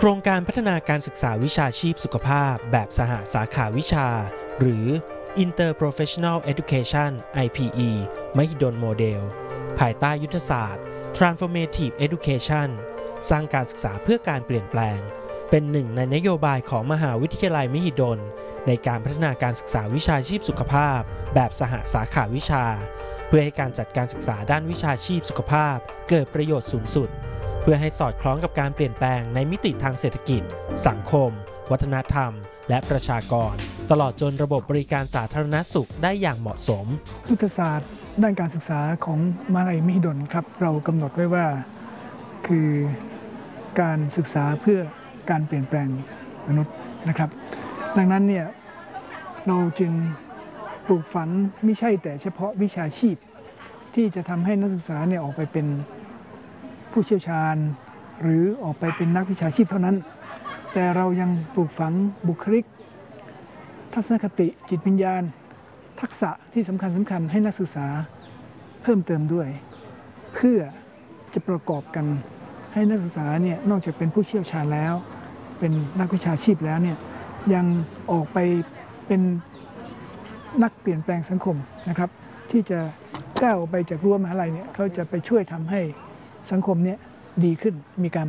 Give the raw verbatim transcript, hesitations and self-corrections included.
ครงการพัฒนาการศึกษาวิชาชีพสุขภาพแบบสหสาขาวิชาหรือ Interprofessional Education ไอ พี อี มหิดลโมเดลภายใต้ยุทธศาสตร์ Transformative Education สร้างการศึกษาเพื่อการเปลี่ยนแปลงเป็นหนึ่งในนโยบายของมหาวิทยาลัยมหิดลในการพัฒนาการศึกษาวิชาชีพสุขภาพแบบสหสาขาวิชาเพื่อให้การจัดการศึกษาด้านวิชาชีพสุขภาพเกิดประโยชน์สูงสุดเพื่อให้สอดคล้องกับการเปลี่ยนแปลงในมิติทางเศรษฐกิจสังคมวัฒนธรรมและประชากรตลอดจนระบบบริการสาธารณสุขได้อย่างเหมาะสมยุทธศาสตร์ด้านการศึกษาของมหาวิทยาลัยมหิดลครับเรากำหนดไว้ว่าคือการศึกษาเพื่อการเปลี่ยนแปลงมนุษย์นะครับดังนั้นเนี่ยเราจึงปลูกฝังไม่ใช่แต่เฉพาะวิชาชีพที่จะทำให้นักศึกษาเนี่ยออกไปเป็นผู้เชี่ยวชาญหรือออกไปเป็นนักวิชาชีพเท่านั้นแต่เรายังปลูกฝังบุคลิกทัศนคติจิตวิญญาณทักษะที่สำคัญสำคัญให้นักศึกษาเพิ่มเติมด้วยเพื่อจะประกอบกันให้นักศึกษาเนี่ยนอกจากเป็นผู้เชี่ยวชาญแล้วเป็นนักวิชาชีพแล้วเนี่ยยังออกไปเป็นนักเปลี่ยนแปลงสังคมนะครับที่จะก้าวออกไปจากรั้วมหาวิทยาลัยเนี่ยเขาจะไปช่วยทำให้สังคมเนี่ยดีขึ้นมีการ